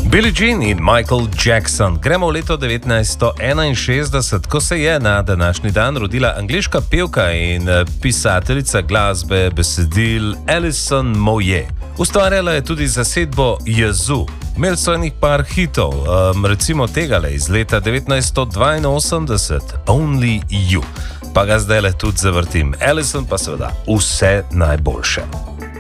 Billie Jean in Michael Jackson. Gremo v leto 1961, ko se je na današnji dan rodila angleška pevka in pisateljica glasbe besedil Alison Moyet. Ustvarjala je tudi zasedbo Yazoo. Imeli so enih par hitov, recimo tegale iz leta 1982, Only You. Pa ga zdaj le tudi zavrtim. Alison pa seveda vse najboljše.